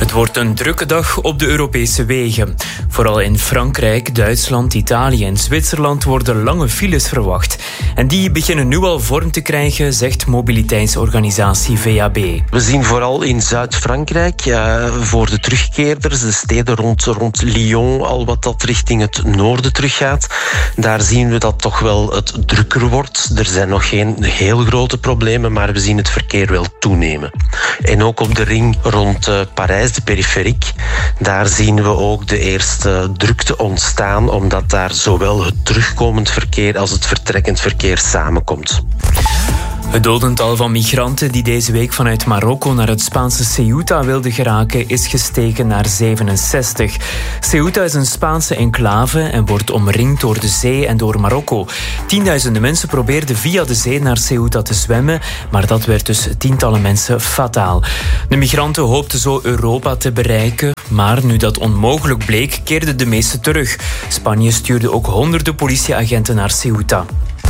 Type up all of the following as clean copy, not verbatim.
Het wordt een drukke dag op de Europese wegen. Vooral in Frankrijk, Duitsland, Italië en Zwitserland worden lange files verwacht. En die beginnen nu al vorm te krijgen, zegt mobiliteitsorganisatie VAB. We zien vooral in Zuid-Frankrijk, voor de terugkeerders, de steden rond Lyon, al wat dat richting het noorden teruggaat. Daar zien we dat toch wel het drukker wordt. Er zijn nog geen heel grote problemen, maar we zien het verkeer wel toenemen. En ook op de ring rond Parijs, de periferiek, daar zien we ook de eerste drukte ontstaan, omdat daar zowel het terugkomend verkeer als het vertrekkend verkeer samenkomt. Het dodental van migranten die deze week vanuit Marokko naar het Spaanse Ceuta wilden geraken is gestegen naar 67. Ceuta is een Spaanse enclave en wordt omringd door de zee en door Marokko. Tienduizenden mensen probeerden via de zee naar Ceuta te zwemmen, maar dat werd dus tientallen mensen fataal. De migranten hoopten zo Europa te bereiken, maar nu dat onmogelijk bleek, keerden de meesten terug. Spanje stuurde ook honderden politieagenten naar Ceuta.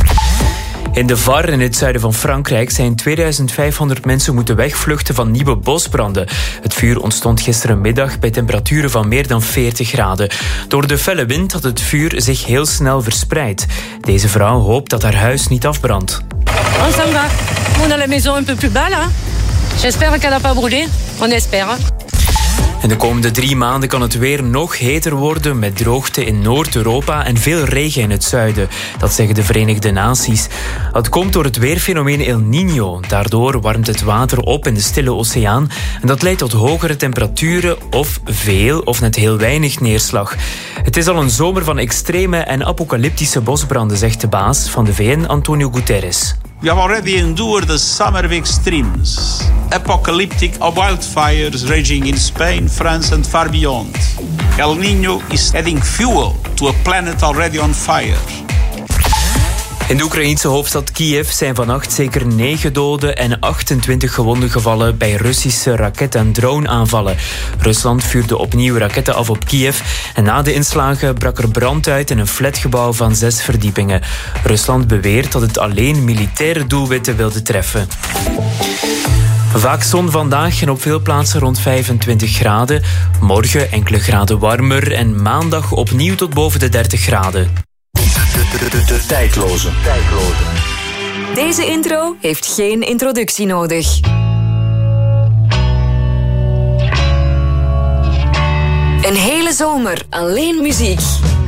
In de Var in het zuiden van Frankrijk zijn 2500 mensen moeten wegvluchten van nieuwe bosbranden. Het vuur ontstond gisterenmiddag bij temperaturen van meer dan 40 graden. Door de felle wind had het vuur zich heel snel verspreid. Deze vrouw hoopt dat haar huis niet afbrandt. Oh, ça va. On a la maison un peu plus bas là. J'espère qu'elle n'a pas brûlé. On espère. In de komende 3 maanden kan het weer nog heter worden met droogte in Noord-Europa en veel regen in het zuiden. Dat zeggen de Verenigde Naties. Het komt door het weerfenomeen El Niño. Daardoor warmt het water op in de Stille Oceaan en dat leidt tot hogere temperaturen of veel of net heel weinig neerslag. Het is al een zomer van extreme en apocalyptische bosbranden, zegt de baas van de VN, Antonio Guterres. We have already endured the summer of extremes, apocalyptic wildfires raging in Spain, France and far beyond. El Niño is adding fuel to a planet already on fire. In de Oekraïense hoofdstad Kiev zijn vannacht zeker 9 doden en 28 gewonden gevallen bij Russische raket- en droneaanvallen. Rusland vuurde opnieuw raketten af op Kiev en na de inslagen brak er brand uit in een flatgebouw van 6 verdiepingen. Rusland beweert dat het alleen militaire doelwitten wilde treffen. Vaak zon vandaag en op veel plaatsen rond 25 graden. Morgen enkele graden warmer en maandag opnieuw tot boven de 30 graden. De tijdloze. Deze intro heeft geen introductie nodig. Een hele zomer alleen muziek.